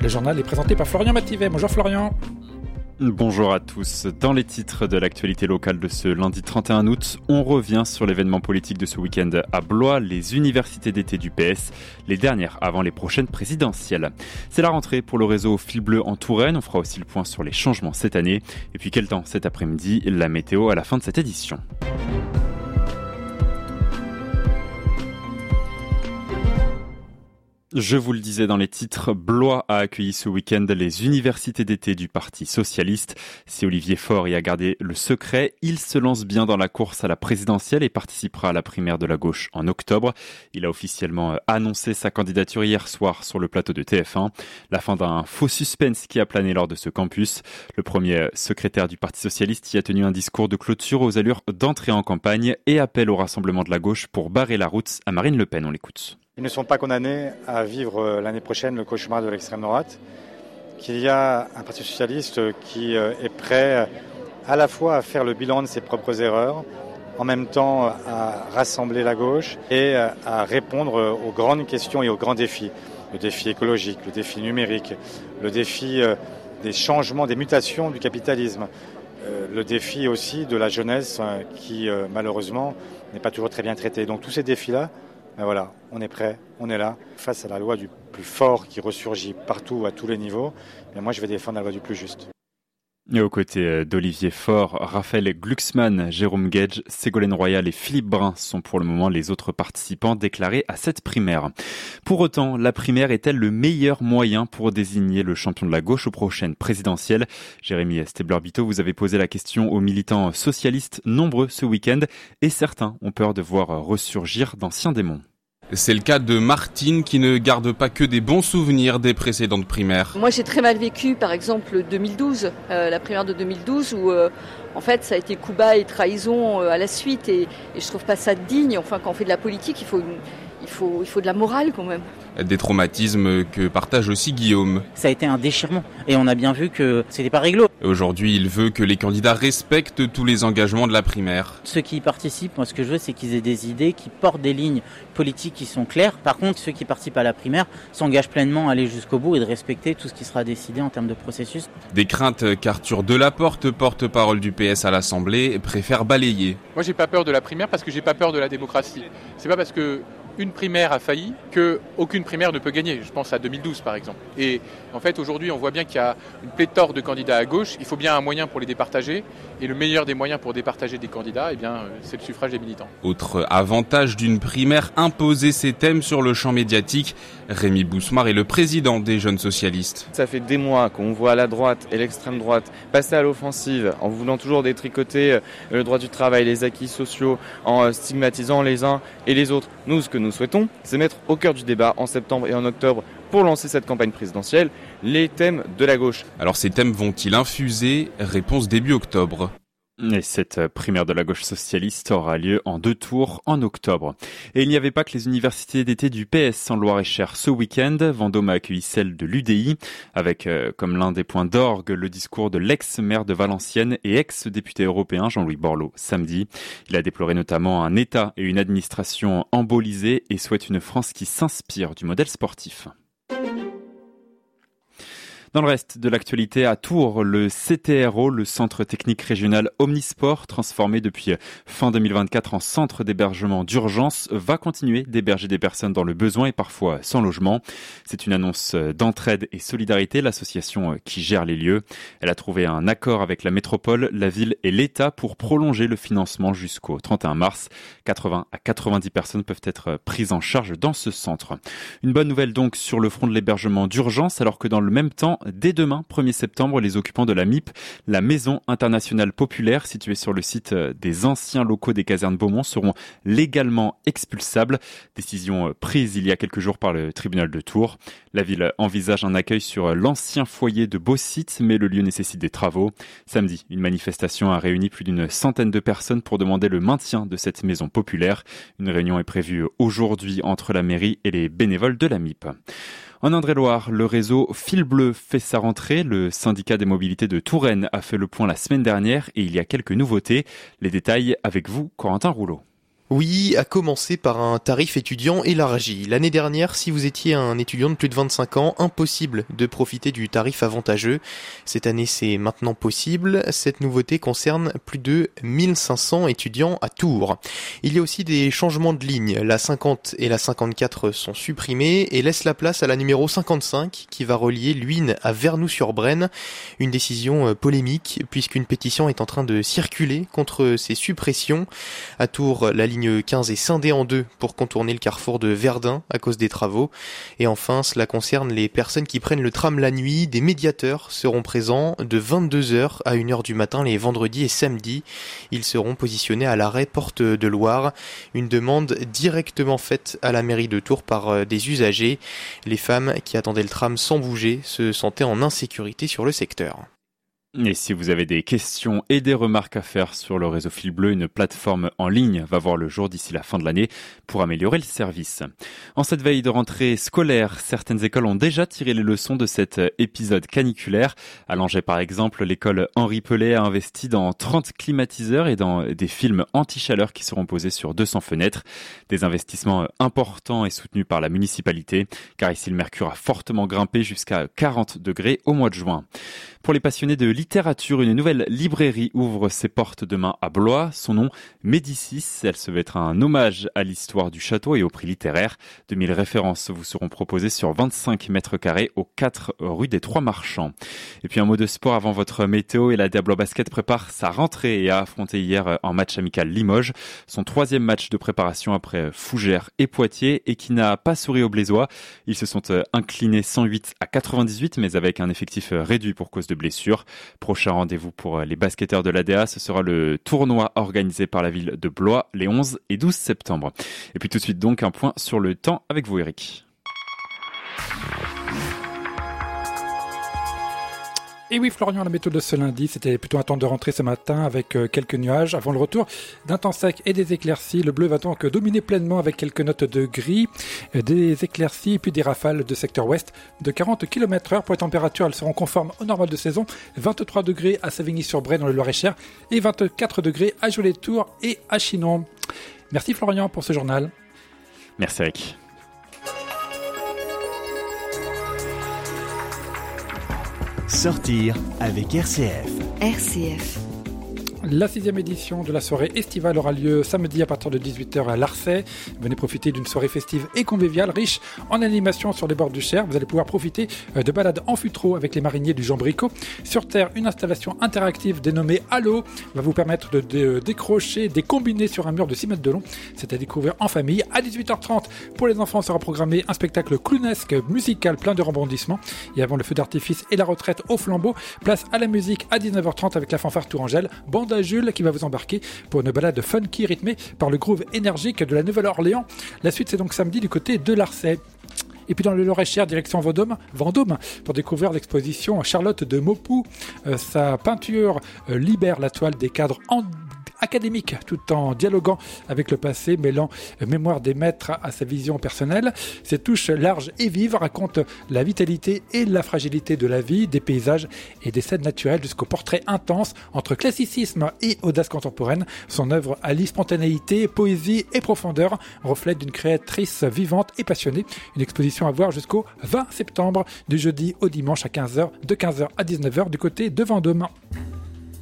Le journal est présenté par Florian Mathivet. Bonjour Florian. Bonjour à tous. Dans les titres de l'actualité locale de ce lundi 31 août, on revient sur l'événement politique de ce week-end à Blois, les universités d'été du PS, les dernières avant les prochaines présidentielles. C'est la rentrée pour le réseau Fil Bleu en Touraine. On fera aussi le point sur les changements cette année. Et puis quel temps cet après-midi, la météo à la fin de cette édition. Je vous le disais dans les titres, Blois a accueilli ce week-end les universités d'été du Parti socialiste. Si Olivier Faure y a gardé le secret, il se lance bien dans la course à la présidentielle et participera à la primaire de la gauche en octobre. Il a officiellement annoncé sa candidature hier soir sur le plateau de TF1. La fin d'un faux suspense qui a plané lors de ce campus. Le premier secrétaire du Parti socialiste y a tenu un discours de clôture aux allures d'entrée en campagne et appel au rassemblement de la gauche pour barrer la route à Marine Le Pen. On l'écoute. Ils ne sont pas condamnés à vivre l'année prochaine le cauchemar de l'extrême droite, qu'il y a un Parti socialiste qui est prêt à la fois à faire le bilan de ses propres erreurs, en même temps à rassembler la gauche et à répondre aux grandes questions et aux grands défis. Le défi écologique, le défi numérique, le défi des changements, des mutations du capitalisme, le défi aussi de la jeunesse qui malheureusement n'est pas toujours très bien traitée. Donc tous ces défis-là, ben voilà, on est prêt, on est là. Face à la loi du plus fort qui ressurgit partout, à tous les niveaux, mais moi je vais défendre la loi du plus juste. Et aux côtés d'Olivier Faure, Raphaël Glucksmann, Jérôme Gage, Ségolène Royal et Philippe Brun sont pour le moment les autres participants déclarés à cette primaire. Pour autant, la primaire est-elle le meilleur moyen pour désigner le champion de la gauche aux prochaines présidentielles ? Jérémy Stebler-Bito, vous avez posé la question aux militants socialistes nombreux ce week-end et certains ont peur de voir ressurgir d'anciens démons. C'est le cas de Martine qui ne garde pas que des bons souvenirs des précédentes primaires. Moi j'ai très mal vécu par exemple 2012, la primaire de 2012 où en fait ça a été coup bas et trahison à la suite et je trouve pas ça digne. Enfin quand on fait de la politique il faut de la morale quand même. Des traumatismes que partage aussi Guillaume. Ça a été un déchirement et on a bien vu que c'était pas réglo. Aujourd'hui, il veut que les candidats respectent tous les engagements de la primaire. Ceux qui y participent, moi ce que je veux c'est qu'ils aient des idées, qui portent des lignes politiques qui sont claires. Par contre, ceux qui participent à la primaire s'engagent pleinement à aller jusqu'au bout et de respecter tout ce qui sera décidé en termes de processus. Des craintes qu'Arthur Delaporte, porte-parole du PS à l'Assemblée, préfère balayer. Moi j'ai pas peur de la primaire parce que j'ai pas peur de la démocratie. C'est pas parce que une primaire a failli qu'aucune primaire ne peut gagner. Je pense à 2012 par exemple. Et en fait aujourd'hui on voit bien qu'il y a une pléthore de candidats à gauche. Il faut bien un moyen pour les départager. Et le meilleur des moyens pour départager des candidats, c'est le suffrage des militants. Autre avantage d'une primaire, imposer ses thèmes sur le champ médiatique. Rémi Bousmar est le président des Jeunes Socialistes. Ça fait des mois qu'on voit la droite et l'extrême droite passer à l'offensive en voulant toujours détricoter le droit du travail, les acquis sociaux, en stigmatisant les uns et les autres. Nous, ce que nous souhaitons, c'est mettre au cœur du débat en septembre et en octobre pour lancer cette campagne présidentielle, les thèmes de la gauche. Alors ces thèmes vont-ils infuser ? Réponse début octobre. Et cette primaire de la gauche socialiste aura lieu en 2 tours en octobre. Et il n'y avait pas que les universités d'été du PS en Loir-et-Cher ce week-end. Vendôme a accueilli celle de l'UDI avec comme l'un des points d'orgue le discours de l'ex-maire de Valenciennes et ex-député européen Jean-Louis Borloo samedi. Il a déploré notamment un État et une administration embolisés et souhaite une France qui s'inspire du modèle sportif. Dans le reste de l'actualité, à Tours, le CTRO, le Centre technique régional Omnisport, transformé depuis fin 2024 en centre d'hébergement d'urgence, va continuer d'héberger des personnes dans le besoin et parfois sans logement. C'est une annonce d'entraide et solidarité, l'association qui gère les lieux. Elle a trouvé un accord avec la métropole, la ville et l'État pour prolonger le financement jusqu'au 31 mars. 80 à 90 personnes peuvent être prises en charge dans ce centre. Une bonne nouvelle donc sur le front de l'hébergement d'urgence, alors que dans le même temps, dès demain, 1er septembre, les occupants de la MIP, la Maison internationale populaire, située sur le site des anciens locaux des casernes Beaumont, seront légalement expulsables. Décision prise il y a quelques jours par le tribunal de Tours. La ville envisage un accueil sur l'ancien foyer de Beausite, mais le lieu nécessite des travaux. Samedi, une manifestation a réuni plus d'une centaine de personnes pour demander le maintien de cette maison populaire. Une réunion est prévue aujourd'hui entre la mairie et les bénévoles de la MIP. En Indre-et-Loire, le réseau Fil Bleu fait sa rentrée. Le syndicat des mobilités de Touraine a fait le point la semaine dernière et il y a quelques nouveautés. Les détails avec vous, Corentin Rouleau. Oui, à commencer par un tarif étudiant élargi. L'année dernière, si vous étiez un étudiant de plus de 25 ans, impossible de profiter du tarif avantageux. Cette année, c'est maintenant possible. Cette nouveauté concerne plus de 1500 étudiants à Tours. Il y a aussi des changements de ligne. La 50 et la 54 sont supprimées et laissent la place à la numéro 55 qui va relier Luynes à Vernoux-sur-Brenne. Une décision polémique puisqu'une pétition est en train de circuler contre ces suppressions. À Tours, la ligne 15 est scindée en deux pour contourner le carrefour de Verdun à cause des travaux. Et enfin, cela concerne les personnes qui prennent le tram la nuit. Des médiateurs seront présents de 22h à 1h du matin les vendredis et samedis. Ils seront positionnés à l'arrêt Porte de Loire. Une demande directement faite à la mairie de Tours par des usagers. Les femmes qui attendaient le tram sans bouger se sentaient en insécurité sur le secteur. Et si vous avez des questions et des remarques à faire sur le réseau Fil Bleu, une plateforme en ligne va voir le jour d'ici la fin de l'année pour améliorer le service. En cette veille de rentrée scolaire, certaines écoles ont déjà tiré les leçons de cet épisode caniculaire. À Langeais par exemple, l'école Henri Pellet a investi dans 30 climatiseurs et dans des films anti-chaleur qui seront posés sur 200 fenêtres. Des investissements importants et soutenus par la municipalité, car ici le mercure a fortement grimpé jusqu'à 40 degrés au mois de juin. Pour les passionnés de littérature, une nouvelle librairie ouvre ses portes demain à Blois. Son nom, Médicis. Elle se veut être un hommage à l'histoire du château et au prix littéraire. 2000 références vous seront proposées sur 25 mètres carrés aux 4 rue des Trois Marchands. Et puis un mot de sport avant votre météo. Et la Diablo Basket prépare sa rentrée et a affronté hier en match amical Limoges. Son 3e match de préparation après Fougères et Poitiers et qui n'a pas souri aux Blésois. Ils se sont inclinés 108 à 98 mais avec un effectif réduit pour cause de blessures. Prochain rendez-vous pour les basketteurs de l'ADA, ce sera le tournoi organisé par la ville de Blois les 11 et 12 septembre. Et puis tout de suite donc un point sur le temps avec vous Eric. Et oui, Florian, la météo de ce lundi, c'était plutôt un temps de rentrée ce matin avec quelques nuages avant le retour d'un temps sec et des éclaircies. Le bleu va donc dominer pleinement avec quelques notes de gris, des éclaircies puis des rafales de secteur ouest de 40 km/h. Pour les températures, elles seront conformes au normal de saison. 23 degrés à Savigny-sur-Bray dans le Loir-et-Cher et 24 degrés à Cholet-Tours et à Chinon. Merci Florian pour ce journal. Merci Eric. Sortir avec RCF. RCF. La 6e édition de la soirée estivale aura lieu samedi à partir de 18h à Larçay. Venez profiter d'une soirée festive et conviviale, riche en animation sur les bords du Cher. Vous allez pouvoir profiter de balades en fûtreau avec les mariniers du Jean Bricot. Sur Terre, une installation interactive dénommée Halo va vous permettre de décrocher des combinés sur un mur de 6 mètres de long. C'est à découvrir en famille. À 18h30, pour les enfants, sera programmé un spectacle clownesque musical plein de rebondissements. Et avant le feu d'artifice et la retraite au flambeau, place à la musique à 19h30 avec la fanfare Tourangelle. Bande à Jules qui va vous embarquer pour une balade funky rythmée par le groove énergique de la Nouvelle-Orléans. La suite, c'est donc samedi du côté de Larçay. Et puis dans le Loir-et-Cher, direction Vendôme, pour découvrir l'exposition Charlotte de Maupoux. Sa peinture libère la toile des cadres académique tout en dialoguant avec le passé, mêlant mémoire des maîtres à sa vision personnelle. Ses touches larges et vives racontent la vitalité et la fragilité de la vie, des paysages et des scènes naturelles jusqu'au portrait intense entre classicisme et audace contemporaine. Son œuvre allie spontanéité, poésie et profondeur, reflet d'une créatrice vivante et passionnée. Une exposition à voir jusqu'au 20 septembre, du jeudi au dimanche à 15h, de 15h à 19h du côté de Vendôme.